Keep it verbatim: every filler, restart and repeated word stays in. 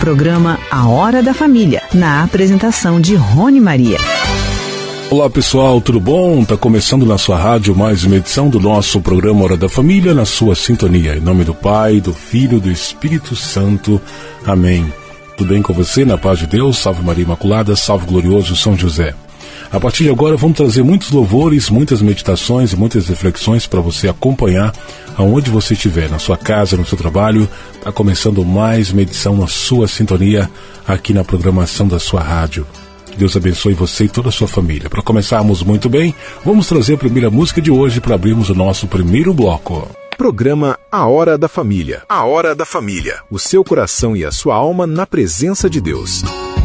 programa A Hora da Família, na apresentação de Rony Maria. Olá pessoal, tudo bom? Está começando na sua rádio mais uma edição do nosso programa Hora da Família, na sua sintonia. Em nome do Pai, do Filho e do Espírito Santo. Amém. Tudo bem com você? Na paz de Deus, salve Maria Imaculada, salve glorioso São José. A partir de agora vamos trazer muitos louvores, muitas meditações e muitas reflexões para você acompanhar aonde você estiver, na sua casa, no seu trabalho. Está começando mais uma edição na sua sintonia aqui na programação da sua rádio. Que Deus abençoe você e toda a sua família. Para começarmos muito bem, vamos trazer a primeira música de hoje para abrirmos o nosso primeiro bloco. Programa A Hora da Família. A Hora da Família. O seu coração e a sua alma na presença de Deus.